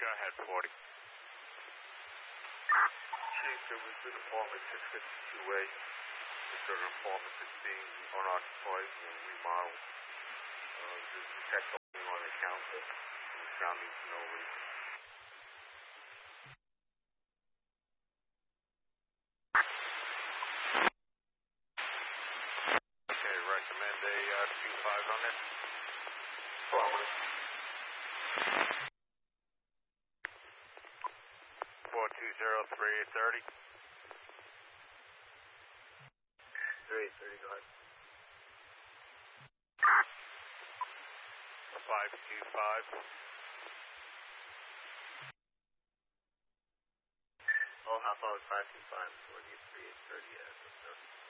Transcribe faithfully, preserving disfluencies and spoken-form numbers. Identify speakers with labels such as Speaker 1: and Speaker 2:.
Speaker 1: Go ahead, forty.
Speaker 2: Chief, there was an apartment six fifty-two A. It's an apartment that's being unoccupied and remodeled. Uh, there's a check opening on the counter. And we found these for no reason.
Speaker 1: Okay, recommend a uh, Q five on it.
Speaker 2: Forward.
Speaker 1: four two zero three eight thirty.
Speaker 2: three thirty, go ahead.
Speaker 1: five two five.
Speaker 2: Oh, half hour five two five, forty three eight thirty, yeah, that's